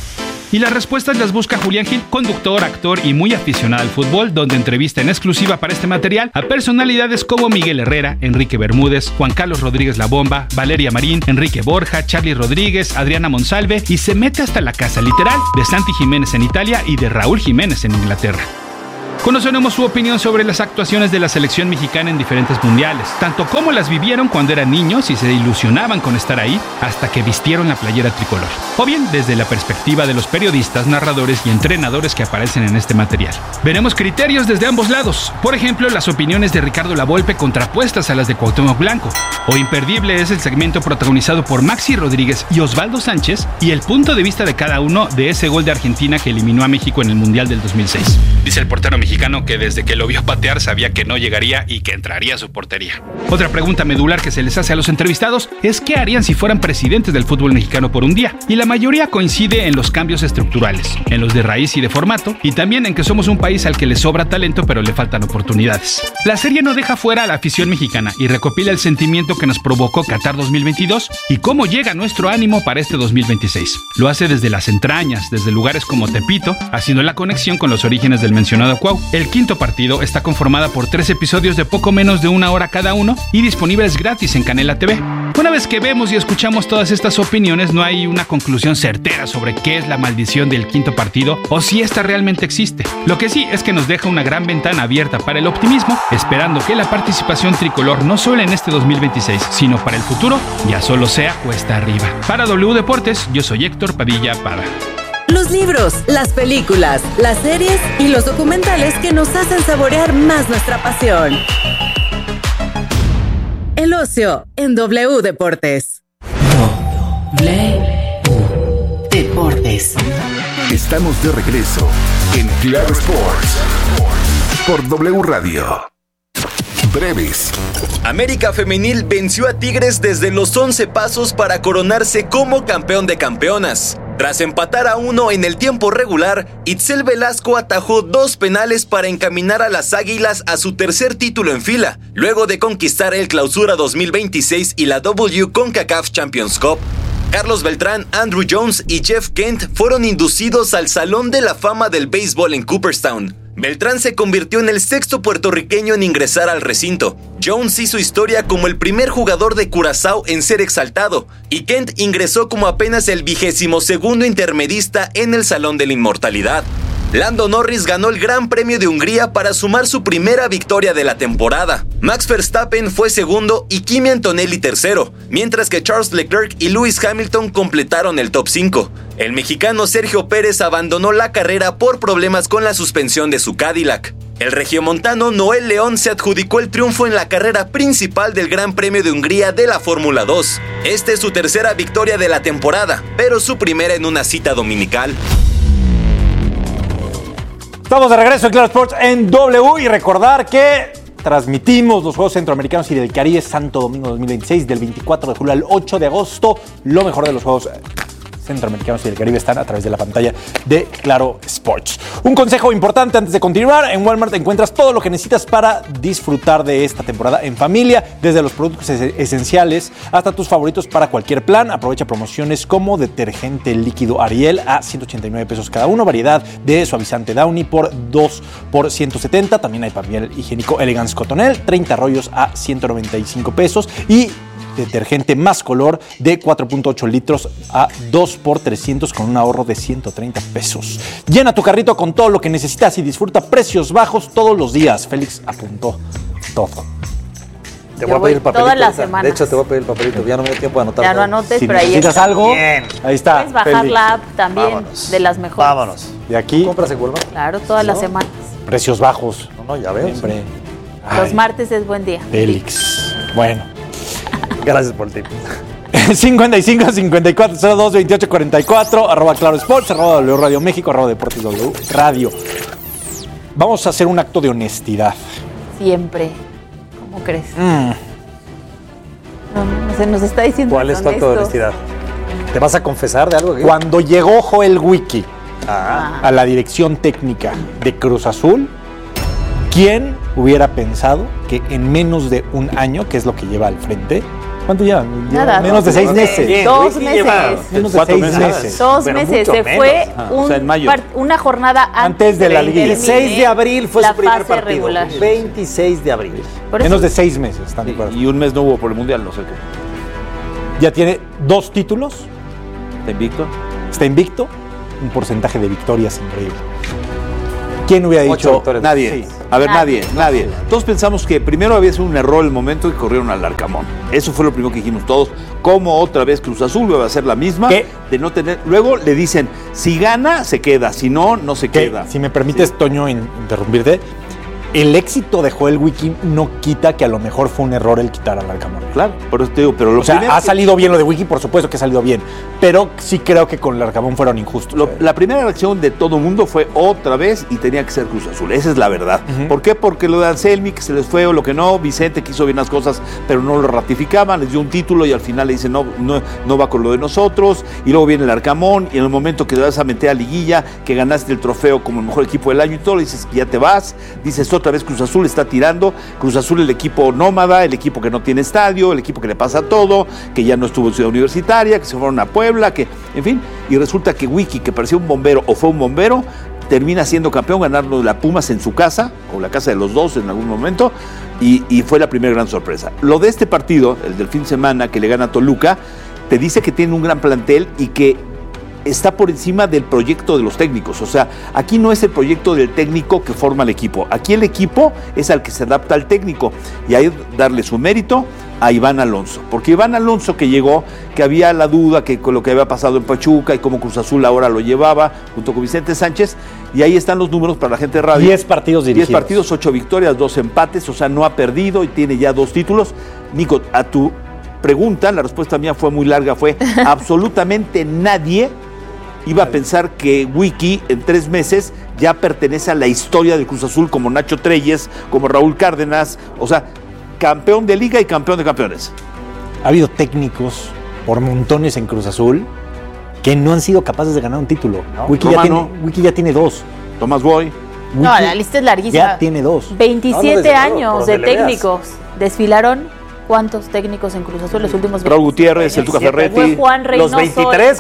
S5: Y las respuestas las busca Julián Gil, conductor, actor y muy aficionado al fútbol, donde entrevista en exclusiva para este material a personalidades como Miguel Herrera, Enrique Bermúdez, Juan Carlos Rodríguez La Bomba, Valeria Marín, Enrique Borja, Charly Rodríguez, Adriana Monsalve, y se mete hasta la casa literal de Santi Jiménez en Italia y de Raúl Jiménez en Inglaterra. Conoceremos su opinión sobre las actuaciones de la selección mexicana en diferentes mundiales, tanto como las vivieron cuando eran niños y se ilusionaban con estar ahí hasta que vistieron la playera tricolor, o bien desde la perspectiva de los periodistas, narradores y entrenadores que aparecen en este material. Veremos criterios desde ambos lados, por ejemplo, las opiniones de Ricardo Lavolpe contrapuestas a las de Cuauhtémoc Blanco, o imperdible es el segmento protagonizado por Maxi Rodríguez y Osvaldo Sánchez y el punto de vista de cada uno de ese gol de Argentina que eliminó a México en el Mundial del 2006. Dice el portero mexicano que desde que lo vio patear sabía que no llegaría y que entraría a su portería. Otra pregunta medular que se les hace a los entrevistados es qué harían si fueran presidentes del fútbol mexicano por un día, y la mayoría coincide en los cambios estructurales, en los de raíz y de formato, y también en que somos un país al que le sobra talento pero le faltan oportunidades. La serie no deja fuera a la afición mexicana y recopila el sentimiento que nos provocó Qatar 2022 y cómo llega nuestro ánimo para este 2026. Lo hace desde las entrañas, desde lugares como Tepito, haciendo la conexión con los orígenes del mencionado Cuau. El Quinto Partido está conformada por 3 episodios de poco menos de 1 hora cada uno y disponibles gratis en Canela TV. Una vez que vemos y escuchamos todas estas opiniones, no hay una conclusión certera sobre qué es la maldición del Quinto Partido o si esta realmente existe. Lo que sí es que nos deja una gran ventana abierta para el optimismo, esperando que la participación tricolor no solo en este 2026, sino para el futuro, ya solo sea cuesta arriba. Para W Deportes, yo soy Héctor Padilla Pada.
S1: Los libros, las películas, las series y los documentales que nos hacen saborear más nuestra pasión. El ocio en W Deportes.
S4: W Deportes. Estamos de regreso en Claro Sports por W Radio. Breves.
S23: América Femenil venció a Tigres desde los 11 pasos para coronarse como campeón de campeonas. Tras empatar a 1 en el tiempo regular, Itzel Velasco atajó 2 penales para encaminar a las Águilas a su tercer título en fila, luego de conquistar el Clausura 2026 y la CONCACAF Champions Cup. Carlos Beltrán, Andrew Jones y Jeff Kent fueron inducidos al Salón de la Fama del Béisbol en Cooperstown. Beltrán se convirtió en el 6º puertorriqueño en ingresar al recinto. Jones hizo historia como el primer jugador de Curazao en ser exaltado, y Kent ingresó como apenas el 22º intermedista en el Salón de la Inmortalidad. Lando Norris ganó el Gran Premio de Hungría para sumar su primera victoria de la temporada. Max Verstappen fue segundo y Kimi Antonelli tercero, mientras que Charles Leclerc y Lewis Hamilton completaron el top 5. El mexicano Sergio Pérez abandonó la carrera por problemas con la suspensión de su Cadillac. El regiomontano Noel León se adjudicó el triunfo en la carrera principal del Gran Premio de Hungría de la Fórmula 2. Esta es su tercera victoria de la temporada, pero su primera en una cita dominical.
S6: Estamos de regreso en Claro Sports en W y recordar que transmitimos los Juegos Centroamericanos y del Caribe Santo Domingo 2026 del 24 de julio al 8 de agosto. Lo mejor de los Juegos centroamericanos y del Caribe están a través de la pantalla de Claro Sports. Un consejo importante antes de continuar: en Walmart encuentras todo lo que necesitas para disfrutar de esta temporada en familia, desde los productos esenciales hasta tus favoritos para cualquier plan. Aprovecha promociones como detergente líquido Ariel a 189 pesos cada uno, variedad de suavizante Downy por 2 por 170. También hay papel higiénico Elegance Cotonel, 30 rollos a 195 pesos y detergente Más Color de 4.8 litros a 2 por 300 con un ahorro de 130 pesos. Llena tu carrito con todo lo que necesitas y disfruta precios bajos todos los días. Félix apuntó todo.
S9: Te voy a pedir el papelito.
S7: Todas las semanas.
S9: De hecho, te voy a pedir el papelito. Ya no me dio tiempo de anotar.
S7: Ya no anotes,
S6: Si
S7: pero ahí
S6: necesitas
S7: está.
S6: algo,
S9: Bien.
S6: ahí está.
S7: Puedes bajar
S6: Félix.
S7: la app también,
S9: Vámonos.
S7: de las mejores.
S9: Vámonos.
S6: De aquí,
S9: ¿Compras en Walmart?
S7: Claro, todas las semanas.
S6: precios bajos.
S9: No, ya veo.
S6: Siempre.
S7: Los
S6: Ay,
S7: martes es buen día.
S6: Félix. Bueno.
S9: Gracias por el tip.
S6: 55 54 02 28 44 @ Claro Sports, @ W Radio México, @ Deportes W Radio. Vamos a hacer un acto de honestidad.
S7: Siempre. ¿Cómo crees? No, se nos está diciendo.
S9: ¿Cuál es tu acto de honestidad? ¿Te vas a confesar de algo?
S6: Cuando llegó Joel Wiki
S9: Ah.
S6: a la dirección técnica de Cruz Azul, ¿quién hubiera pensado que en menos de un año, que es lo que lleva al frente, ¿cuánto lleva?
S7: Nada,
S6: menos de 6
S7: 2
S6: meses.
S7: meses. 2 meses.
S6: Menos de
S8: 4
S6: 6 meses.
S7: 2
S9: Pero
S7: meses.
S9: mucho
S7: Se
S9: menos.
S7: fue
S8: O sea, en mayo.
S7: una jornada
S6: Antes de la
S7: que
S6: liguilla.
S9: El
S7: termine
S9: 6 de abril fue
S7: la
S9: su primer
S7: fase
S9: partido.
S7: regular.
S9: 26 de abril.
S7: Por eso-
S6: Menos de 6 meses, ¿están de acuerdo?
S8: Y un mes no hubo por el Mundial, no sé qué.
S6: Ya tiene 2 títulos,
S8: ¿Está invicto?
S6: está invicto, un porcentaje de victorias increíble. ¿Quién hubiera
S9: 8
S6: dicho?
S9: victorias.
S8: Nadie.
S6: Sí.
S8: A ver, nadie. Todos pensamos que primero había sido un error el momento y corrieron al Arcamón. Eso fue lo primero que dijimos todos. ¿Cómo otra vez Cruz Azul va a hacer la misma?
S6: ¿Qué?
S8: De no tener. Luego le dicen, si gana, se queda. Si no, no se
S6: Que,
S8: queda.
S6: si me permites, Toño, interrumpirte, el éxito de Joel Wiki no quita que a lo mejor fue un error el quitar al Arcamón.
S8: Claro, por eso te digo, pero lo
S6: O sea,
S8: primero
S6: ha
S8: que-
S6: salido bien lo de Wiki, por supuesto que ha salido bien, pero sí creo que con el Arcamón fueron injustos.
S8: La primera reacción de todo el mundo fue otra vez y tenía que ser Cruz Azul. Esa es la verdad. ¿Por qué? Porque lo de Anselmi, que se les fue o lo que no, Vicente quiso bien las cosas, pero no lo ratificaban, les dio un título y al final le dicen no va con lo de nosotros. Y luego viene el Arcamón y en el momento que te vas a meter a liguilla, que ganaste el trofeo como el mejor equipo del año y todo, le dices que ya te vas. Dices otra vez Cruz Azul está tirando. Cruz Azul el equipo nómada, el equipo que no tiene estadio, el equipo que le pasa todo, que ya no estuvo en Ciudad Universitaria, que se fueron a Puebla, que, en fin, y resulta que Wiki, que parecía un bombero o fue un bombero, termina siendo campeón, ganando la Pumas en su casa, o la casa de los dos en algún momento, y fue la primera gran sorpresa. Lo de este partido, el del fin de semana, que le gana a Toluca, te dice que tiene un gran plantel y que está por encima del proyecto de los técnicos. O sea, aquí no es el proyecto del técnico que forma el equipo. Aquí el equipo es al que se adapta al técnico. Y ahí darle su mérito a Iván Alonso. Porque Iván Alonso, que llegó, que había la duda que con lo que había pasado en Pachuca y cómo Cruz Azul ahora lo llevaba, junto con Vicente Sánchez, y ahí están los números para la gente de radio.
S6: 10 partidos dirigidos.
S8: 10 partidos, 8 victorias, 2 empates, o sea, no ha perdido y tiene ya 2 títulos. Nico, a tu pregunta, la respuesta mía fue muy larga, fue absolutamente nadie iba a pensar que Wiki en 3 meses ya pertenece a la historia del Cruz Azul, como Nacho Treyes, como Raúl Cárdenas, o sea, campeón de liga y campeón de campeones.
S6: Ha habido técnicos por montones en Cruz Azul que no han sido capaces de ganar un título.
S8: No,
S6: Wiki ya tiene 2.
S8: Tomás Boy.
S7: No, la lista es larguísima.
S6: Ya tiene 2.
S7: 27 años
S9: por
S7: de
S9: donde le veas.
S7: técnicos. Desfilaron. ¿Cuántos técnicos en Cruz Azul los últimos 20
S8: Raúl Gutiérrez, el Tuca Ferretti.
S7: Fue Juan Reynoso.
S9: Los 23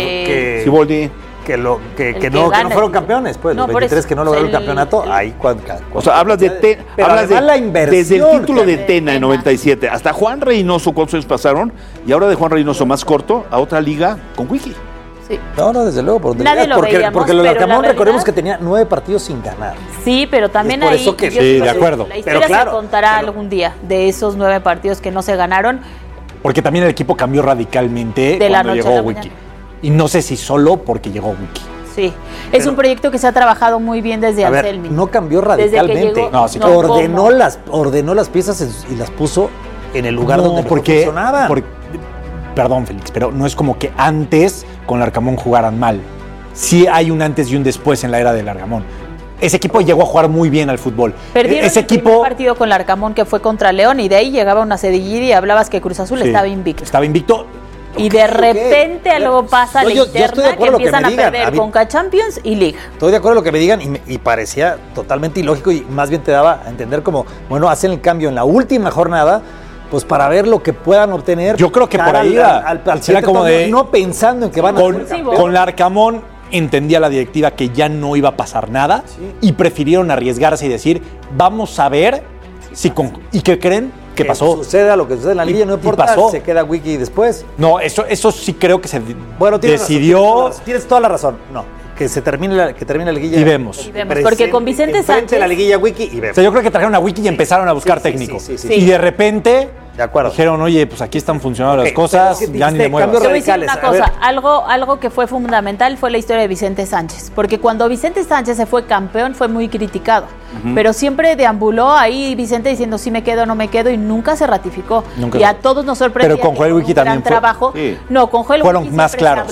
S8: Siboldi.
S9: que
S7: que
S9: no
S7: gana.
S9: fueron campeones, pues,
S7: No,
S9: los
S7: por
S9: 23
S7: eso,
S9: que no lograron el
S7: el-
S9: campeonato, ahí
S8: O sea, hablas de
S9: Pero
S8: hablas
S9: además la inversión
S8: desde el título de
S9: que-
S8: Tena en 97 hasta Juan Reynoso, ¿cuántos años pasaron? Y ahora de Juan Reynoso más corto a otra liga con Wiki.
S7: Sí.
S9: No, desde luego, por donde
S7: Nadie
S9: veas,
S7: lo veíamos,
S9: porque lo de
S7: pero la
S9: Arcamón recordemos
S7: realidad-
S9: que tenía 9 partidos sin ganar.
S7: Sí, pero también
S9: Es por
S7: ahí.
S9: eso que-
S7: yo
S6: Sí,
S7: creo
S6: de
S7: que
S6: acuerdo.
S7: La historia
S9: Pero claro,
S7: se contará
S9: pero-
S7: algún día de esos 9 partidos que no se ganaron.
S6: Porque también el equipo cambió radicalmente
S7: De la
S6: cuando
S7: noche
S6: llegó
S7: a la
S6: Wiki.
S7: mañana.
S6: Y no sé si solo porque llegó Wiki.
S7: Sí. Es un proyecto que se ha trabajado muy bien desde
S9: A ver,
S7: Anselmi.
S9: no cambió
S7: Desde que
S9: radicalmente.
S7: llegó-
S6: No, sí,
S7: ¿cómo?
S9: ordenó las piezas y las puso en el lugar donde mejor funcionaban.
S6: Perdón, Félix, pero no es como que antes con el Arcamón jugaran mal. Sí hay un antes y un después en la era del Arcamón. Ese equipo llegó a jugar muy bien al fútbol.
S7: Perdieron
S6: Ese
S7: el primer
S6: equipo
S7: partido con el Arcamón que fue contra León y de ahí llegaba una cedillita y hablabas que Cruz Azul
S6: Sí,
S7: estaba invicto.
S6: Estaba invicto.
S7: Y de repente algo pasa a la interna que empiezan a perder Conca Champions y Liga.
S9: Estoy de acuerdo con lo que me digan y parecía totalmente ilógico y más bien te daba a entender como, bueno, hacen el cambio en la última jornada, pues para ver lo que puedan obtener.
S6: Yo creo que por ahí
S9: era como de no pensando en que van a ser
S6: con Larcamón entendía la directiva que ya no iba a pasar nada y prefirieron arriesgarse y decir, vamos a ver si ¿y qué creen? ¿Qué pasó?
S9: Suceda lo que suceda en la liga, no importa, se queda Wiki después.
S6: No, eso sí creo que se
S9: decidió. Tienes toda la razón. No, que termine la liguilla.
S6: Y vemos.
S7: Porque con Vicente Sánchez.
S9: la liguilla Wiki y vemos.
S6: O sea, yo creo que trajeron a Wiki y empezaron a buscar técnico. Sí. Y de repente dijeron, oye, pues aquí están funcionando las cosas, ya ni le muevas.
S7: Yo voy a decir una cosa, algo que fue fundamental fue la historia de Vicente Sánchez, porque cuando Vicente Sánchez se fue campeón fue muy criticado, pero siempre deambuló ahí Vicente diciendo si me quedo o no me quedo y nunca se ratificó. Y a todos nos sorprendió.
S6: Pero con Joel Wiki también fue.
S7: Trabajo.
S6: Sí.
S7: No, con Joel
S6: fueron
S7: Wiki
S6: más claros.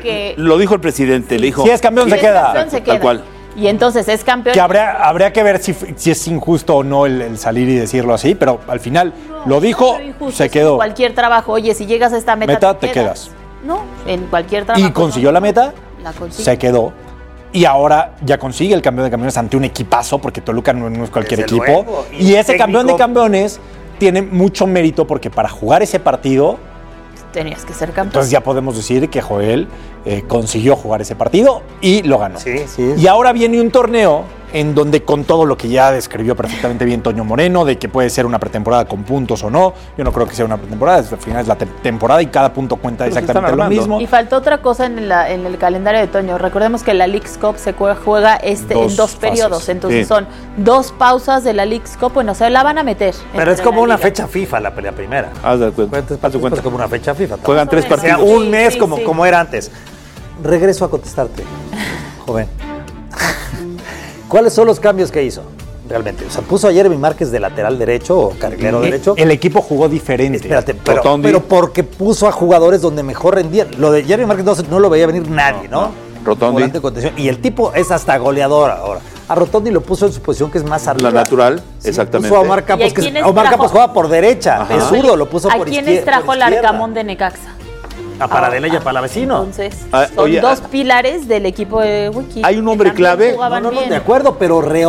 S8: Lo dijo el presidente, le dijo.
S6: Si es campeón se queda.
S8: Tal cual.
S7: Y entonces es campeón.
S6: Que habría que ver si es injusto o no el salir y decirlo así, pero al final lo dijo, se quedó.
S7: En cualquier trabajo, oye, si llegas a esta meta
S6: te quedas.
S7: No, en cualquier trabajo.
S6: Y consiguió la meta, se quedó. Y ahora ya consigue el campeón de campeones ante un equipazo, porque Toluca no es cualquier equipo. Y ese campeón de campeones tiene mucho mérito porque para jugar ese partido
S7: tenías que ser campeón.
S6: Entonces ya podemos decir que Joel consiguió jugar ese partido y lo ganó.
S9: Sí.
S6: Y ahora viene un torneo en donde con todo lo que ya describió perfectamente bien Toño Moreno, de que puede ser una pretemporada con puntos o no, yo no creo que sea una pretemporada, al final es la temporada y cada punto cuenta exactamente lo mismo.
S7: Y faltó otra cosa en el calendario de Toño. Recordemos que la Leagues Cup se juega en dos periodos, entonces son 2 pausas de la Leagues Cup, bueno, se la van a meter.
S9: Pero es como una fecha FIFA la primera.
S8: Haz de cuenta.
S9: Es como una fecha FIFA.
S8: Juegan 3 partidos.
S9: O sea, un mes como era antes. Regreso a contestarte, joven. ¿Cuáles son los cambios que hizo realmente? O sea, puso a Jeremy Márquez de lateral derecho o carrilero derecho.
S6: El equipo jugó diferente.
S9: Espérate, pero porque puso a jugadores donde mejor rendían. Lo de Jeremy Márquez no lo veía venir nadie, ¿no?
S8: Rotondi.
S9: Y el tipo es hasta goleador ahora. A Rotondi lo puso en su posición que es más arriba.
S8: La natural, exactamente.
S9: Puso a Omar Campos, Omar Campos juega por derecha. Es zurdo, lo puso por izquierda.
S7: ¿A quiénes trajo el Arcamón de Necaxa?
S9: A Paradela y a Palavecino.
S7: Entonces, son dos pilares del equipo de Wiki.
S8: Hay un hombre clave.
S9: No, de acuerdo, pero